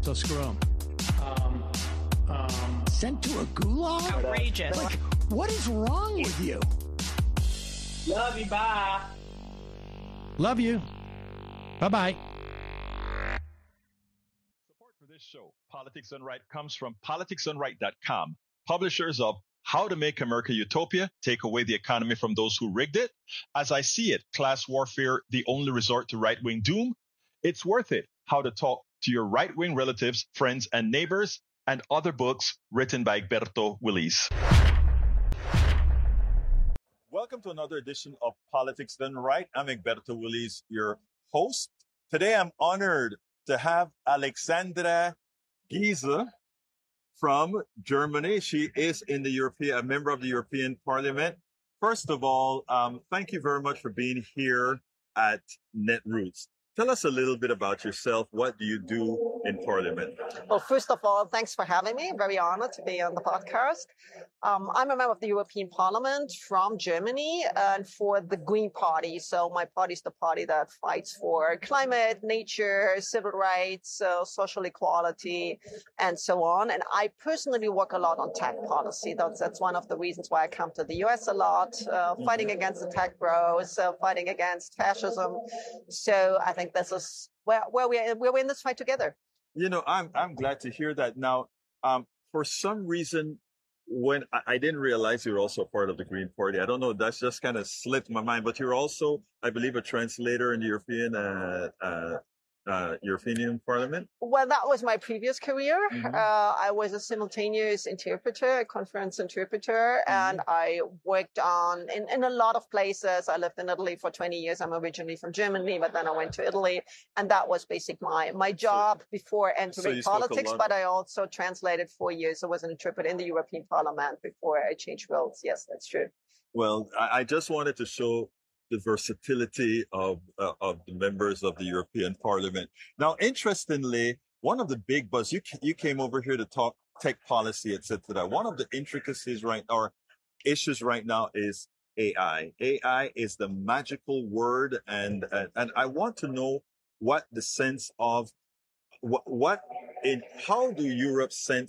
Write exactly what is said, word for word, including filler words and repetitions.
Alberto Scrum? Um, um, Sent to a gulag? Outrageous. Like, what is wrong with you? love you, bye. Love you. Bye-bye. Support for this show, Politics Done Right, comes from politics done right dot com, publishers of How to Make America Utopia, Take Away the Economy from Those Who Rigged It, As I See It, Class Warfare, The Only Resort to Right-Wing Doom, It's Worth It, How to Talk to Your Right-Wing Relatives, Friends, and Neighbors, and other books written by Egberto Willis. Welcome to another edition of Politics Done Right. I'm Egberto Willis, your host. Today I'm honored to have Alexandra Geisler from Germany. She is in the European, a member of the European Parliament. First of all, um, thank you very much for being here at Netroots. Tell us a little bit about yourself. What do you do in Parliament? Well, first of all, thanks for having me. I'm very honored to be on the podcast. Um, I'm a member of the European Parliament from Germany and for the Green Party. So my party is the party that fights for climate, nature, civil rights, uh, social equality, and so on. And I personally work a lot on tech policy. That's, that's one of the reasons why I come to the U S a lot, uh, fighting against the tech bros, uh, fighting against fascism. So I think this is where, where, we, where we're in this fight together. You know, I'm I'm glad to hear that. Now, um, for some reason, when I, I didn't realize you're also part of the Green Party. I don't know, that's just kind of slipped my mind. But you're also, I believe, a translator in the European uh, uh, uh, European Parliament. Well, that was my previous career. Mm-hmm. Uh, I was a simultaneous interpreter, a conference interpreter, Mm-hmm. and I worked on in, in a lot of places. I lived in Italy for twenty years. I'm originally from Germany, but then I went to Italy, and that was basically my my job before entering you spoke a politics. lot But of- I also translated four years. I was an interpreter in the European Parliament before I changed roles. Yes, that's true. Well, I, I just wanted to show the versatility of uh, of the members of the European Parliament. Now, interestingly, one of the big buzz you you came over here to talk tech policy, et cetera. One of the intricacies right or issues right now is A I. A I is the magical word, and and, and I want to know what the sense of what what in how do Europe sense